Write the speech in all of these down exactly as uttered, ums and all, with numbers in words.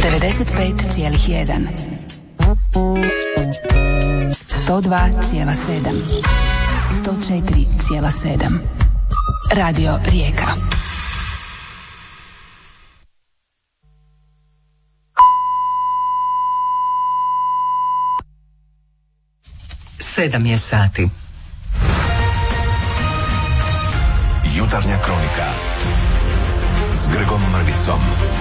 devedeset pet zarez jedan, sto dva zarez sedam, sto četiri zarez sedam. Radio Rijeka. Sedam je sati. Jutarnja kronika s Grgom Mrvicom.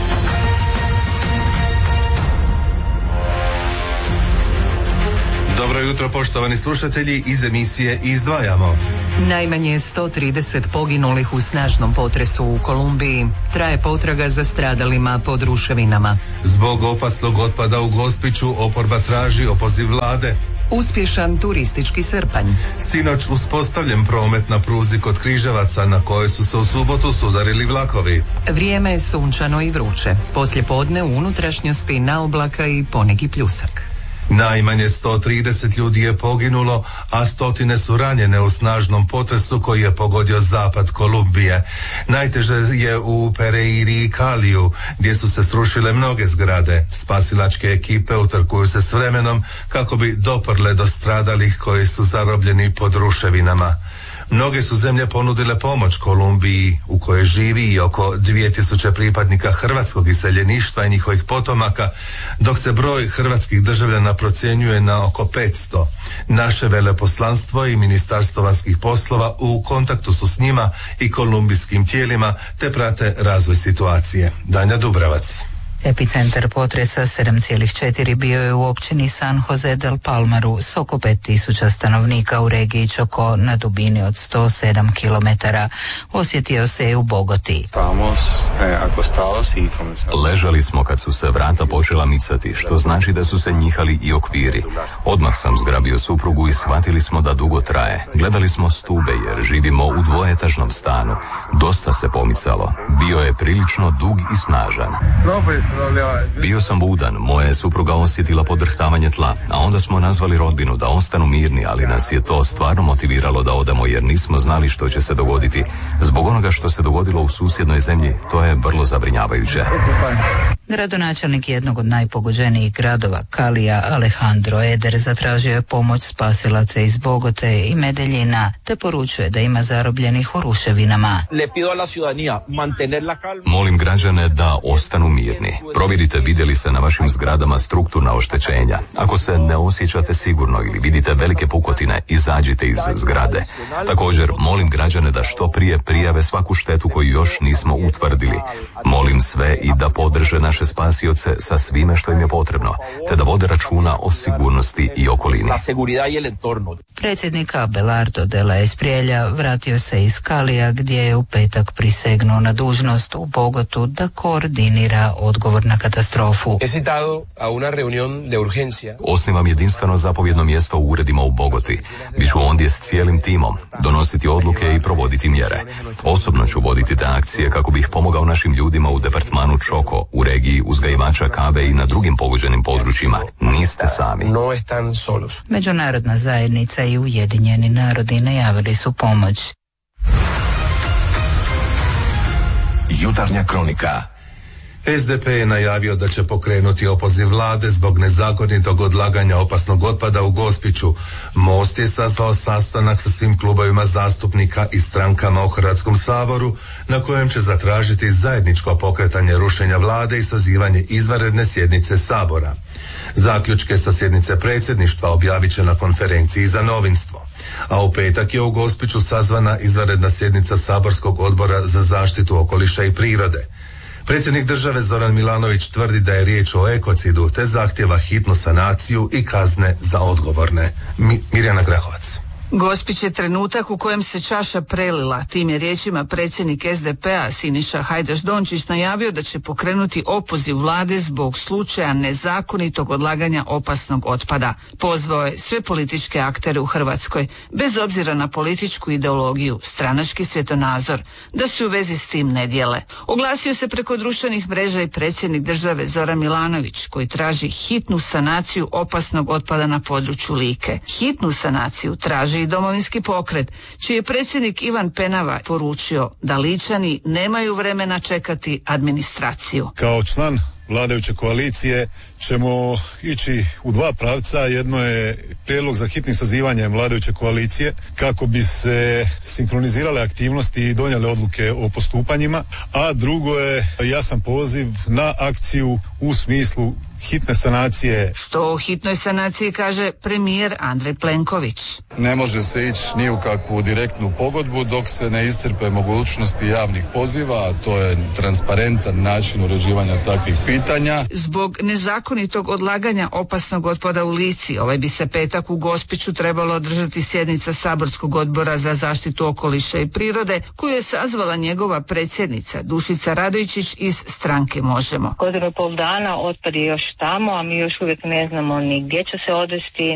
Dobro jutro, poštovani slušatelji, iz emisije Izdvajamo. Najmanje sto trideset poginulih u snažnom potresu u Kolumbiji. Traje potraga za stradalima pod ruševinama. Zbog opasnog otpada u Gospiću oporba traži opoziv vlade. Uspješan turistički srpanj. Sinoć uspostavljen promet na pruzi kod Križevaca na kojoj su se u subotu sudarili vlakovi. Vrijeme je sunčano i vruće. Poslije podne u unutrašnjosti na oblaka i poneki pljusak. Najmanje sto trideset ljudi je poginulo, a stotine su ranjene u snažnom potresu koji je pogodio zapad Kolumbije. Najteže je u Pereiri i Kaliju, gdje su se srušile mnoge zgrade. Spasilačke ekipe utrkuju se s vremenom kako bi doprle do stradalih koji su zarobljeni pod ruševinama. Mnoge su zemlje ponudile pomoć Kolumbiji, u kojoj živi i oko dvije tisuće pripadnika hrvatskog iseljeništva i njihovih potomaka, dok se broj hrvatskih državljana procjenjuje na oko petsto. Naše veleposlanstvo i Ministarstvo vanjskih poslova u kontaktu su s njima i kolumbijskim tijelima te prate razvoj situacije. Danja Dubravac. Epicentar potresa sedam zarez četiri bio je u općini San Jose del Palmaru s oko pet tisuća stanovnika u regiji Chocó na dubini od sto sedam kilometara. Osjetio se i u Bogoti. Ležali smo kad su se vrata počela micati, što znači da su se njihali i okviri. Odmah sam zgrabio suprugu i shvatili smo da dugo traje. Gledali smo stube jer živimo u dvoetažnom stanu. Dosta se pomicalo. Bio je prilično dug i snažan. Bio sam budan, moja je supruga osjetila podrhtavanje tla, a onda smo nazvali rodbinu da ostanu mirni, ali nas je to stvarno motiviralo da odemo jer nismo znali što će se dogoditi. Zbog onoga što se dogodilo u susjednoj zemlji, to je vrlo zabrinjavajuće. Gradonačelnik jednog od najpogođenijih gradova, Kalija, Alejandro Eder, zatražio je pomoć spasilaca iz Bogote i Medeljina, te poručuje da ima zarobljenih u ruševinama. Molim građane da ostanu mirni. Provjerite vidjeli se na vašim zgradama strukturna oštećenja. Ako se ne osjećate sigurno ili vidite velike pukotine, izađite iz zgrade. Također, molim građane da što prije prijave svaku štetu koju još nismo utvrdili. Molim sve i da podrže naše spasioce sa svime što im je potrebno, te da vode računa o sigurnosti i okolini. Predsjednik Abelardo de la Espriella vratio se iz Kalija, gdje je u petak prisegnuo na dužnost u Bogotu da koordinira odgovor na katastrofu. Osnivam jedinstveno zapovjedno mjesto u uredima u Bogoti. Biću ondje s cijelim timom, donositi odluke i provoditi mjere. Osobno ću voditi te akcije kako bih pomogao našim ljudima u departmanu Chocó, u regiji uzgajivača kave i na drugim pogođenim područjima. Niste sami. Međunarodna zajednica i Ujedinjeni narodi najavili su pomoć. Jutarnja kronika. S D P je najavio da će pokrenuti opoziv vlade zbog nezakonitog odlaganja opasnog otpada u Gospiću. Most je sazvao sastanak sa svim klubovima zastupnika i strankama u Hrvatskom saboru, na kojem će zatražiti zajedničko pokretanje rušenja vlade i sazivanje izvanredne sjednice Sabora. Zaključke sa sjednice predsjedništva objavit će na konferenciji za novinstvo. A u petak je u Gospiću sazvana izvanredna sjednica Saborskog odbora za zaštitu okoliša i prirode. Predsjednik države Zoran Milanović tvrdi da je riječ o ekocidu, te zahtjeva hitnu sanaciju i kazne za odgovorne. Mi, Mirjana Grahovac. Gospić je trenutak u kojem se čaša prelila. Tim je riječima predsjednik S D P-a Siniša Hajdaš Dončić najavio da će pokrenuti opoziv vlade zbog slučaja nezakonitog odlaganja opasnog otpada. Pozvao je sve političke aktere u Hrvatskoj, bez obzira na političku ideologiju, stranački svjetonazor, da se u vezi s tim ne dijele. Oglasio se preko društvenih mreža i predsjednik države Zoran Milanović, koji traži hitnu sanaciju opasnog otpada na području Like. Hitnu sanaciju traži i Domovinski pokret, čiji je predsjednik Ivan Penava poručio da Ličani nemaju vremena čekati administraciju. Kao član vladajuće koalicije ćemo ići u dva pravca. Jedno je prijedlog za hitnim sazivanjem vladajuće koalicije kako bi se sinkronizirale aktivnosti i donijele odluke o postupanjima, a drugo je jasan poziv na akciju u smislu hitne sanacije. Što o hitnoj sanaciji kaže premijer Andrej Plenković. Ne može se ići ni u kakvu direktnu pogodbu dok se ne iscrpe mogućnosti javnih poziva, a to je transparentan način uređivanja takvih pitanja. Zbog nezakonitog odlaganja opasnog otpada u Lici, ovaj bi se petak u Gospiću trebalo održati sjednica Saborskog odbora za zaštitu okoliša i prirode, koju je sazvala njegova predsjednica Dušica Radojčić iz stranke Možemo. Godinu i pol dana otpad je još tamo, a mi još uvijek ne znamo ni gdje će se odvesti,